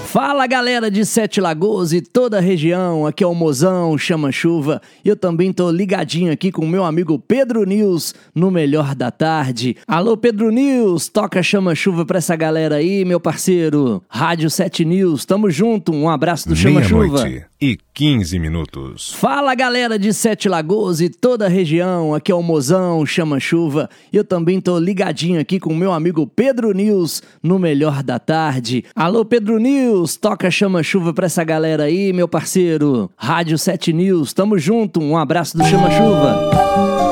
Fala galera de Sete Lagoas e toda a região, aqui é o Mozão Chama Chuva e eu também tô ligadinho aqui com o meu amigo Pedro News no Melhor da Tarde. Alô Pedro News, toca Chama Chuva pra essa galera aí, meu parceiro. Rádio 7 News, tamo junto, um abraço do Chama Chuva. 12:15. Fala galera de Sete Lagoas e toda a região, aqui é o Mozão Chama Chuva e eu também tô ligadinho aqui com o meu amigo Pedro News no Melhor da Tarde. Alô Pedro News, toca Chama Chuva pra essa galera aí, meu parceiro. Rádio 7 News, tamo junto, um abraço do Chama Chuva.